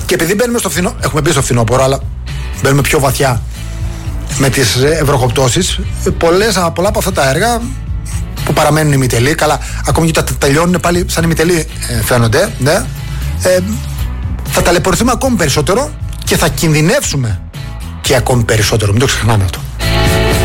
Και επειδή μπαίνουμε έχουμε μπει στο φθινόπωρο, αλλά μπαίνουμε πιο βαθιά με τις ευρωκοπτώσεις, πολλά από αυτά τα έργα που παραμένουν ημιτελή, καλά, ακόμη και τα τελειώνουν πάλι σαν ημιτελή φαίνονται, ναι, θα ταλαιπωρηθούμε ακόμη περισσότερο και θα κινδυνεύσουμε και ακόμη περισσότερο. Μην το ξεχνάμε αυτό.